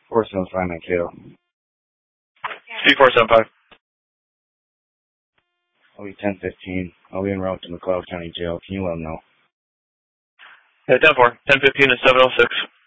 475 Mankato. C475. I'll be 1015. I'll be en route to McLeod County Jail. Can you let them know? Yeah, 10-4. 1015 and 706.